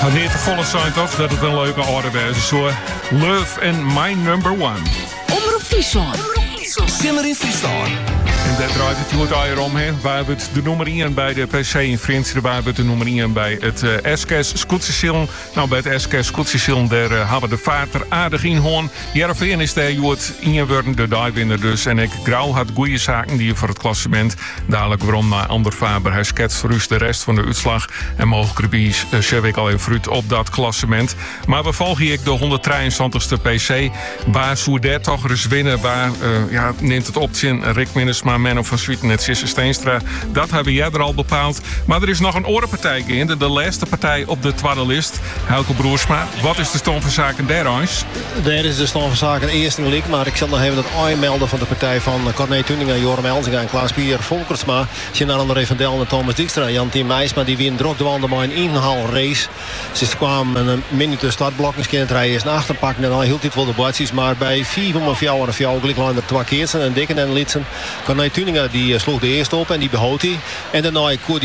Wanneer de volle zijn toch dat het een leuke orde is. Zo Love and My Number One. Omroep Friesland. Simmer in Friesland. En dat draait het goed aan omheen. Waar hebben het de nummer 1 bij de PC in Frinseren. Waar hebben het de nummer 1 bij het SKS Scootsesillen. Nou, bij het SKS Scootsesillen daar hebben de vaarter aardig in hoorn. Jervin is daar jood inworden de dijwinner dus. En ik Grauw had goede zaken die voor het klassement. Dadelijk waarom naar Ander Faber. Hij schetst voor u de rest van de uitslag. En mogelijk bies schreef ik al even fruit op dat klassement. Maar we volgen hier de 173ste PC. Waar zou daar toch eens winnen? Waar neemt het op in Rick Minnesma, Menno van Swieten en Sisse Steenstra. Dat hebben jij er al bepaald. Maar er is nog een orenpartij in. De laatste partij op de tweede list. Helke Broersma, wat is de stand van zaken daar, Hans? Daar is de stand van zaken eerst in de leek. Maar ik zal nog even dat aanmelden van de partij van Corné Tuninga, Joram Elzinga en Klaas Pier Volkersma. Sjenander van Del en Thomas Dijkstra. Jan-Tien Meijsma die wint drok de wanden bij een inhaalrace. Ze kwamen een minuut startblok. Misschien het rijden is naar achter pakken. En dan hield dit wel de bootjes. Maar bij 4 om 4 en 4 gelijk er 2 keer en Dikken en Litsen. Corné Tuninga die sloeg de eerste op en die behoud hij. En daarna